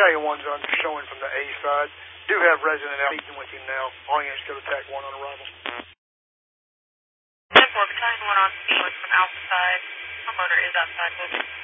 Battalion 1's on showing from the A side. Do have resident out speaking with him now. All units go to TAC 1 on arrival. 10-4, Battalion 1 on speed from Alpha side. Homeowner is outside moving.